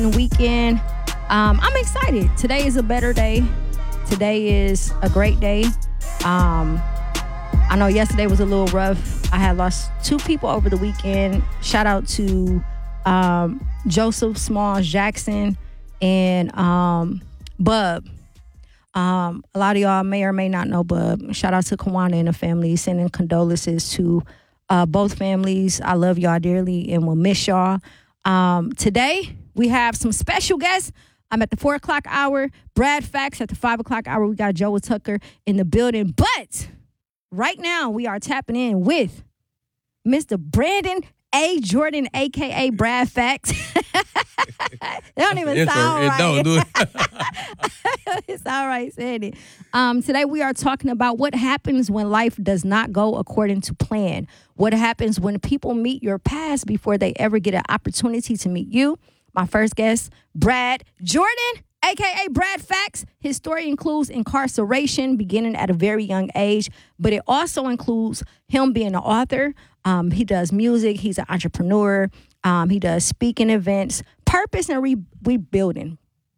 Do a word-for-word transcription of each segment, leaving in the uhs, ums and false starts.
weekend. Um, I'm excited. Today is a better day. Today is a great day. Um, I know yesterday was a little rough. I had lost two people over the weekend. Shout out to um, Joseph Smalls Jackson and um, Bub. Um, a lot of y'all may or may not know Bub. Shout out to Kawana and the family. Sending condolences to uh, both families. I love y'all dearly and will miss y'all. Um, today, we have some special guests. I'm at the four o'clock hour. Brad Fax at the five o'clock hour. We got Joe Tucker in the building. But right now, we are tapping in with Mister Brandon A. Jordan, a k a. Brad Fax. It don't even Intro. sound It right. don't do it. It's all right saying it. Um, today we are talking about what happens when life does not go according to plan. What happens when people meet your past before they ever get an opportunity to meet you. My first guest, Brad Jordan, a k a. Brad Fax. His story includes incarceration beginning at a very young age, but it also includes him being an author. Um, he does music. He's an entrepreneur. Um, he does speaking events, purpose and re- rebuilding.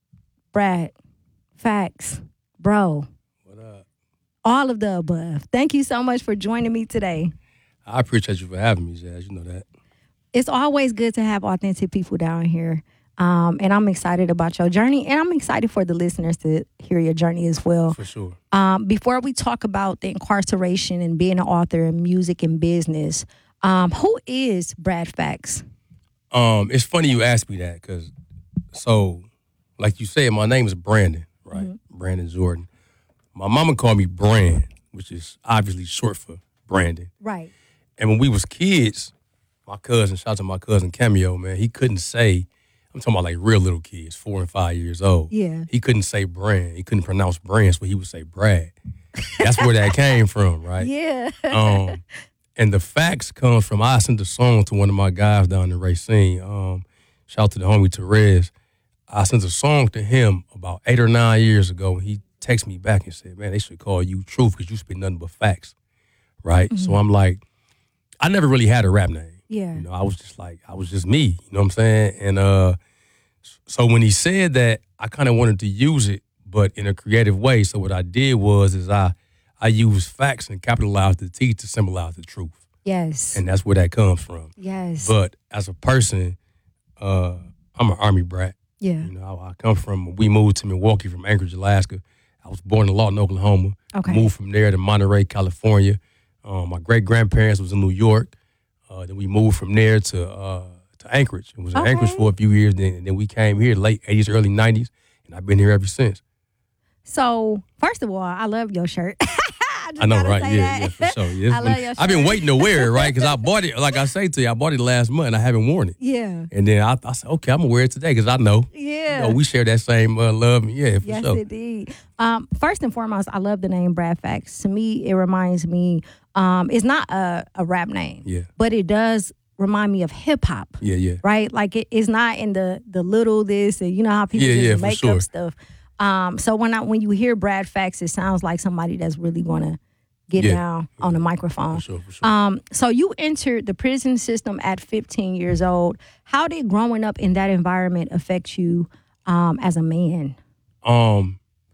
Brad Fax, bro. What up? All of the above. Thank you so much for joining me today. I appreciate you for having me, Jazz. You know that. It's always good to have authentic people down here. Um, and I'm excited about your journey. And I'm excited for the listeners to hear your journey as well. For sure. Um, before we talk about the incarceration and being an author in music and business, um, who is Brad Fax? Um, it's funny you asked me that because, so, like you said, my name is Brandon, right? Mm-hmm. Brandon Jordan. My mama called me Brand, which is obviously short for Brandon. Right. And when we was kids, my cousin, shout out to my cousin Cameo, man, he couldn't say, I'm talking about like real little kids, four and five years old. Yeah. He couldn't say Brand. He couldn't pronounce Brand, so he would say Brad. That's where that came from, right? Yeah. um, and the facts comes from, I sent a song to one of my guys down in Racine. Um, shout out to the homie Therese. I sent a song to him about eight or nine years ago, and he texted me back and said, man, they should call you Truth because you spit nothing but facts, right? Mm-hmm. So I'm like, I never really had a rap name. Yeah. You know, I was just like, I was just me, you know what I'm saying? And uh, so when he said that, I kind of wanted to use it, but in a creative way. So what I did was, is I, I used facts and capitalized the T to symbolize the truth. Yes. And that's where that comes from. Yes. But as a person, uh, I'm an Army brat. Yeah. You know, I, I come from, we moved to Milwaukee from Anchorage, Alaska. I was born in Lawton, Oklahoma. Okay. Moved from there to Monterey, California. Um, my great-grandparents was in New York. Uh, then we moved from there to uh, to Anchorage. It was in okay. Anchorage for a few years. Then, and then we came here late eighties, early nineties. And I've been here ever since. So, first of all, I love your shirt. I, I know, right? Yeah, that. yeah, for sure. Yeah, I love your shirt. I've been waiting to wear it, right? Because I bought it, like I say to you, I bought it last month and I haven't worn it. Yeah. And then I, I said, okay, I'm going to wear it today because I know. Yeah. You know, we share that same uh, love. Yeah, for yes, sure. Yes, indeed. Um, first and foremost, I love the name Brad Fax. To me, it reminds me, um, it's not a, a rap name. Yeah. But it does remind me of hip hop. Yeah, yeah. Right? Like it, it's not in the the little this and you know how people yeah, just yeah, make sure. up stuff. Um, so when I when you hear Brad Fax, it sounds like somebody that's really gonna get yeah. down yeah. on the microphone. For sure, for sure. Um, so you entered the prison system at fifteen years old. How did growing up in that environment affect you um, as a man? Um,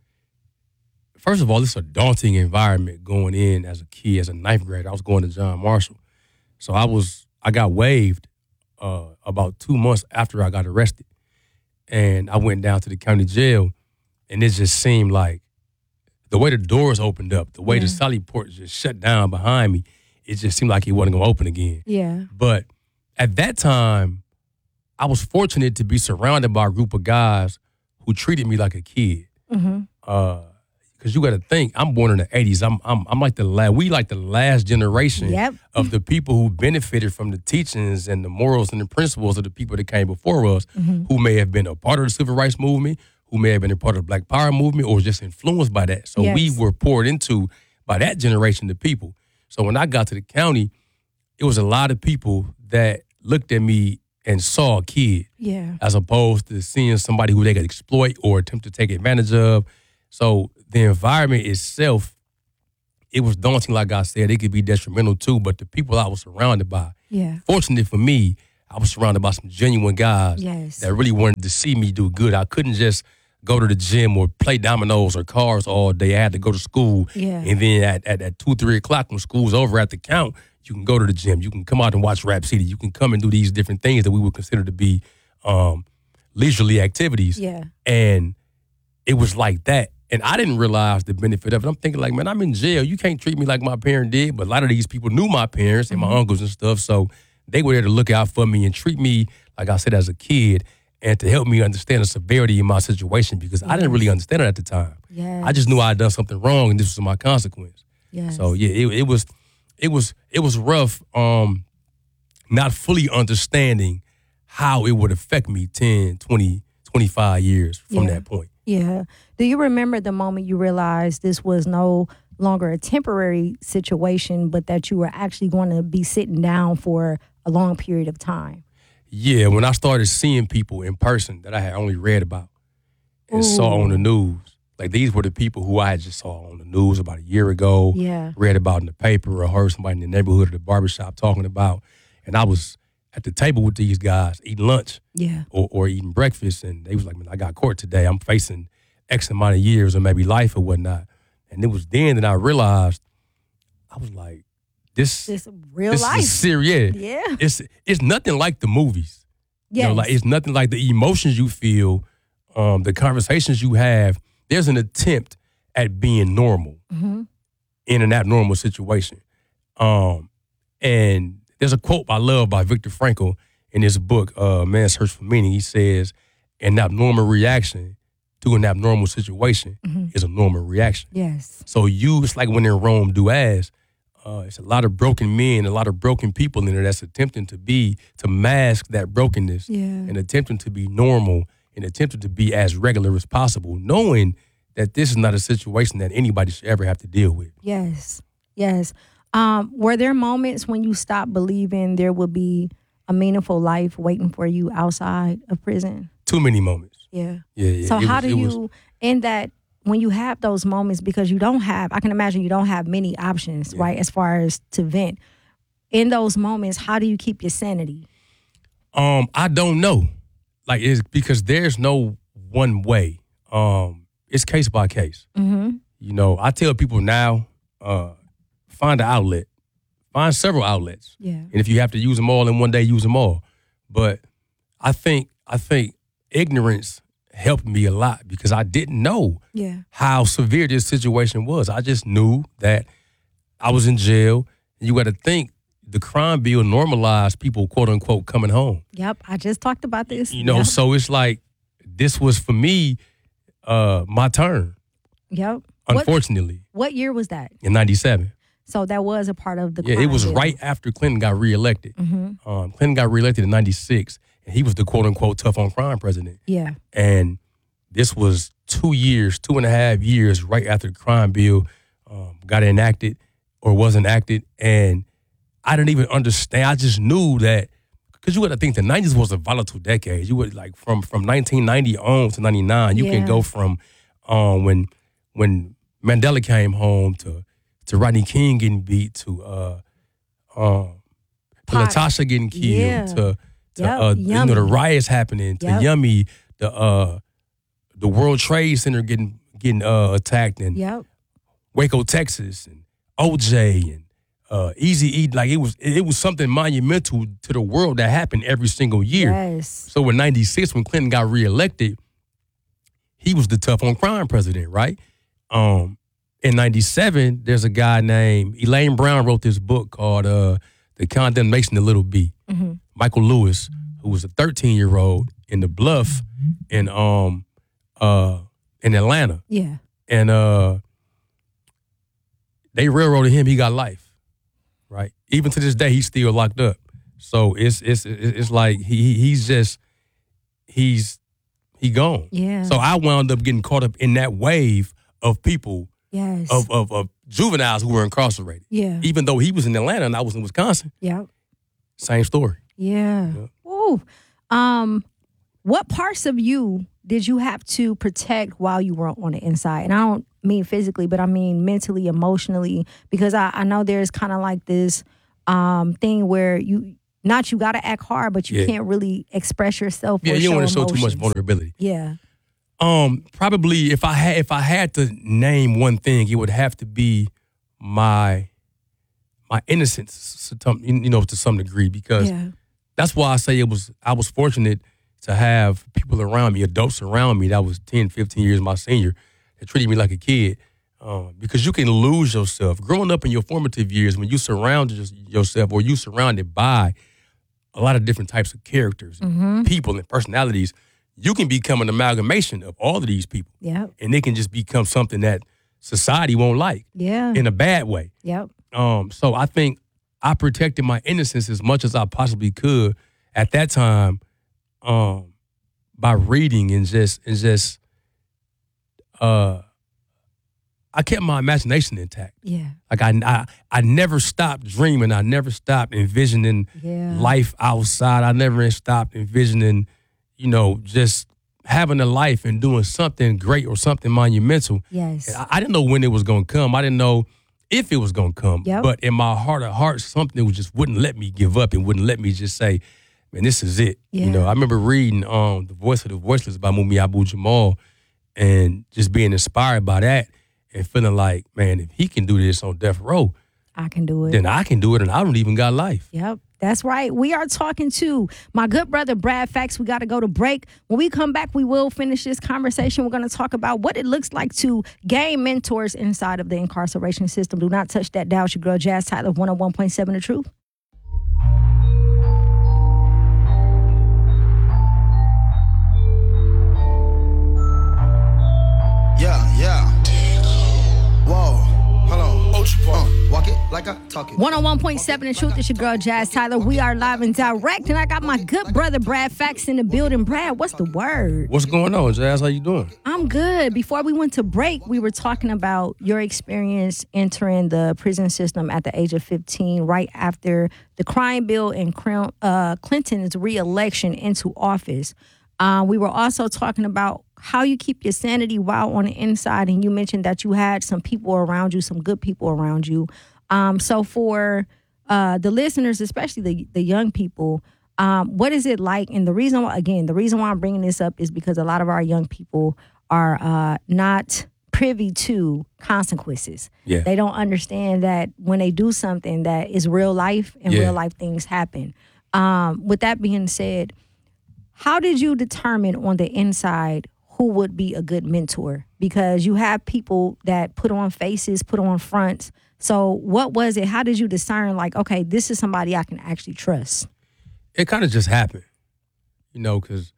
first of all, it's a daunting environment going in as a kid, as a ninth grader. I was going to John Marshall. So I was, I got waived uh, about two months after I got arrested. And I went down to the county jail, and it just seemed like the way the doors opened up, the way yeah. the sally port just shut down behind me, it just seemed like it wasn't going to open again. Yeah. But at that time, I was fortunate to be surrounded by a group of guys who treated me like a kid. Mm-hmm. Uh, Cause you got to think, I'm born in the eighties. I'm I'm I'm like the last. We like the last generation yep. of the people who benefited from the teachings and the morals and the principles of the people that came before us, mm-hmm. who may have been a part of the civil rights movement, who may have been a part of the Black Power movement, or just influenced by that. So yes. we were poured into by that generation of people. So when I got to the county, it was a lot of people that looked at me and saw a kid, yeah, as opposed to seeing somebody who they could exploit or attempt to take advantage of. So the environment itself, it was daunting, like I said. It could be detrimental too, but the people I was surrounded by, yeah, fortunately for me, I was surrounded by some genuine guys Yes. that really wanted to see me do good. I couldn't just go to the gym or play dominoes or cars all day. I had to go to school. Yeah. And then at, at, at two, three o'clock when school's over at the count, you can go to the gym. You can come out and watch Rap City. You can come and do these different things that we would consider to be um, leisurely activities. Yeah. And it was like that. And I didn't realize the benefit of it. I'm thinking like, man, I'm in jail. You can't treat me like my parent did. But a lot of these people knew my parents and my Mm-hmm. uncles and stuff. So they were there to look out for me and treat me, like I said, as a kid, and to help me understand the severity of my situation because I didn't really understand it at the time. Yes. I just knew I had done something wrong and this was my consequence. Yes. So yeah, it, it was it was it was rough um not fully understanding how it would affect me ten, twenty, twenty-five years from Yeah. that point. Yeah. Do you remember the moment you realized this was no longer a temporary situation, but that you were actually going to be sitting down for a long period of time? Yeah, when I started seeing people in person that I had only read about and saw Ooh. on the news, like these were the people who I had just saw on the news about a year ago, Yeah. read about in the paper or heard somebody in the neighborhood or the barbershop talking about. And I was at the table with these guys eating lunch Yeah. or, or eating breakfast, and they was like, man, I got court today. I'm facing X amount of years or maybe life or whatnot. And it was then that I realized, I was like, this, This real this life. is serious. Yeah. It's, it's nothing like the movies. Yes. You know, like it's nothing like the emotions you feel, um, the conversations you have. There's an attempt at being normal Mm-hmm. in an abnormal situation. Um, and there's a quote I love by Viktor Frankl in his book, uh, Man's Search for Meaning. He says, an abnormal reaction to an abnormal situation Mm-hmm. is a normal reaction. Yes. So you, it's like when in Rome, do as. Uh, it's a lot of broken men, a lot of broken people in there that's attempting to be, to mask that brokenness Yeah. and attempting to be normal and attempting to be as regular as possible, knowing that this is not a situation that anybody should ever have to deal with. Yes. Yes. Um, were there moments when you stopped believing there would be a meaningful life waiting for you outside of prison? Too many moments. Yeah. Yeah, yeah. So It how was- do it you, was- in that, when you have those moments, because you don't have, I can imagine you don't have many options, Yeah. right, as far as to vent. In those moments, how do you keep your sanity? Um, I don't know. Like, it's because there's no one way. Um, it's case by case. Mm-hmm. You know, I tell people now, uh, find an outlet. Find several outlets. Yeah. And if you have to use them all in one day, use them all. But I think I think ignorance helped me a lot because I didn't know Yeah. how severe this situation was. I just knew that I was in jail. You got to think the crime bill normalized people, quote unquote, coming home. Yep. I just talked about this. You know, Yep. so it's like this was for me uh, my turn, Yep. What, unfortunately, what year was that? in ninety-seven. So that was a part of the Yeah, it crime was bill. right after Clinton got reelected. Mm-hmm. Um, Clinton got reelected in ninety-six, and he was the quote unquote tough on crime president. Yeah. And this was two years, two and a half years right after the crime bill um, got enacted or was enacted. And I didn't even understand. I just knew that, because you got to think the nineties was a volatile decade. You would like from from nineteen ninety on to ninety-nine, you Yeah. can go from um, when when Mandela came home to to Rodney King getting beat to uh, um, to Pot. Latasha getting killed Yeah. to to Yep, uh, you know the Yummy. riots happening to Yep. Yummy, the uh, the World Trade Center getting getting uh, attacked, and Yep. Waco, Texas, and O J and uh, Easy E. Like it was it was something monumental to the world that happened every single year. Yes. So in ninety-six, when Clinton got reelected, he was the tough on crime president, right? Um, in ninety-seven, there's a guy named Elaine Brown wrote this book called uh, The Condemnation of Little B. Mm-hmm. Michael Lewis, who was a thirteen-year-old in the Bluff in um uh in Atlanta, Yeah. and uh they railroaded him. He got life, right? Even to this day, he's still locked up. So it's it's it's like he he's just he's he gone. Yeah. So I wound up getting caught up in that wave of people Yes. of of, of juveniles who were incarcerated. yeah. Even though he was in Atlanta and I was in Wisconsin, Yep. same story. Yeah. Yeah. Ooh. Um, what parts of you did you have to protect while you were on the inside? And I don't mean physically, but I mean mentally, emotionally, because I, I know there's kind of like this um, thing where you not you got to act hard, but you Yeah. can't really express yourself. Yeah, or you don't show want to show too much emotions. vulnerability. Yeah. Um, probably if I had if I had to name one thing, it would have to be my my innocence, to some- you know, to some degree, because Yeah. that's why I say it was. I was fortunate to have people around me, adults around me that was ten, fifteen years my senior, that treated me like a kid. Um, because you can lose yourself growing up in your formative years when you surround yourself or you surrounded by a lot of different types of characters, Mm-hmm. people, and personalities. You can become an amalgamation of all of these people, Yep. and it can just become something that society won't like Yeah. in a bad way. Yep. Um, so I think I protected my innocence as much as I possibly could at that time, um, by reading and just and just uh, I kept my imagination intact. Yeah. Like I, I I never stopped dreaming. I never stopped envisioning Yeah. life outside. I never stopped envisioning, you know, just having a life and doing something great or something monumental. Yes. And I, I didn't know when it was going to come. I didn't know if it was going to come. Yep. But in my heart of hearts, something was just wouldn't let me give up and wouldn't let me just say, man, this is it. Yeah. You know, I remember reading um, The Voice of the Voiceless by Mumi Abu Jamal and just being inspired by that and feeling like, man, if he can do this on death row, I can do it. then I can do it and I don't even got life. Yep, that's right. We are talking to my good brother, Brad Fax. We got to go to break. When we come back, we will finish this conversation. We're going to talk about what it looks like to gain mentors inside of the incarceration system. Do not touch that dial. It's your girl, Jazz Tyler, one oh one point seven The Truth. Yeah, yeah. Whoa, hold on. Uh, walk it like I talk it. one oh one point seven The Truth. It's your girl, Jazz Tyler. We are live and direct, and I got my good brother, Brad Fax, in the building. Brad, what's the word? What's going on, Jazz? How you doing? I'm good. Before we went to break, we were talking about your experience entering the prison system at the age of fifteen, right after the crime bill and uh, Clinton's re-election into office. Uh, we were also talking about how you keep your sanity while on the inside, and you mentioned that you had some people around you, some good people around you. Um, so for uh, the listeners, especially the the young people, um, what is it like? And the reason why, again, the reason why I'm bringing this up is because a lot of our young people are uh, not privy to consequences. Yeah. They don't understand that when they do something that is real life and Yeah. real life things happen. Um, with that being said, how did you determine on the inside who would be a good mentor? Because you have people that put on faces, put on fronts. So what was it? How did you discern, like, okay, this is somebody I can actually trust? It kind of just happened, you know, because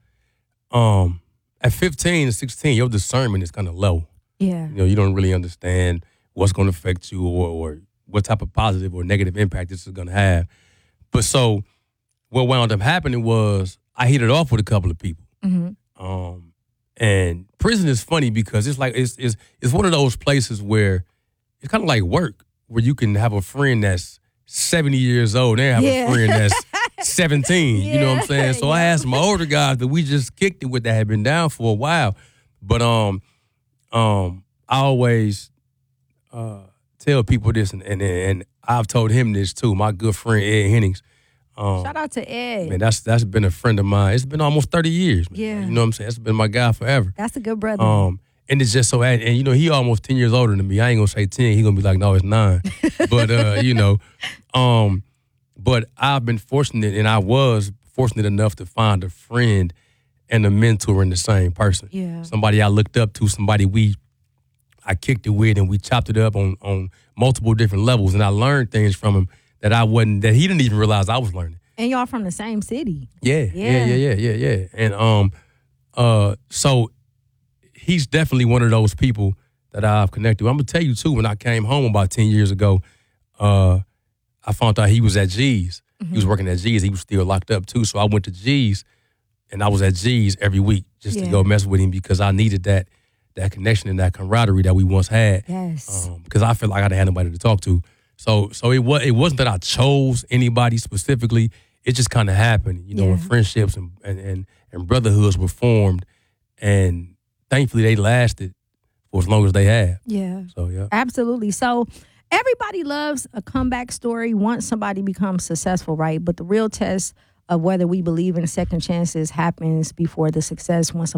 um, at fifteen and sixteen, your discernment is kind of low. Yeah. You know, you don't really understand what's going to affect you or, or what type of positive or negative impact this is going to have. But so what wound up happening was I hit it off with a couple of people. Mm-hmm. Um, and prison is funny because it's like it's it's it's one of those places where it's kind of like work, where you can have a friend that's seventy years old and have Yeah. a friend that's seventeen. You know what I'm saying? Yeah, So I yeah. had some older guys that we just kicked it with that had been down for a while. But um um I always uh tell people this, and and, and I've told him this too. My good friend Ed Hennings. Um, Shout out to Ed. Man, that's that's been a friend of mine. It's been almost thirty years, man. Yeah. You know what I'm saying? That's been my guy forever. That's a good brother. Um, and it's just so, and, and you know, he almost ten years older than me. I ain't gonna say ten. He gonna be like, no, it's nine. But uh, you know, um, but I've been fortunate, and I was fortunate enough to find a friend and a mentor in the same person. Yeah. Somebody I looked up to, somebody we I kicked it with, and we chopped it up on on multiple different levels, and I learned things from him that I wasn't, that he didn't even realize I was learning. And y'all from the same city. Yeah, yeah, yeah, yeah, yeah, yeah. And um, uh, so he's definitely one of those people that I've connected with. I'm gonna tell you too. When I came home about ten years ago, uh, I found out he was at G's. Mm-hmm. He was working at G's. He was still locked up too. So I went to G's, and I was at G's every week just Yeah. to go mess with him because I needed that that connection and that camaraderie that we once had. Yes. Um, because I felt like I didn't have nobody to talk to. So so it was it wasn't that I chose anybody specifically. It just kind of happened, you know, Yeah. when friendships and, and, and, and brotherhoods were formed, and thankfully they lasted for as long as they have. Yeah. So yeah. Absolutely. So everybody loves a comeback story once somebody becomes successful, right? But the real test of whether we believe in second chances happens before the success, once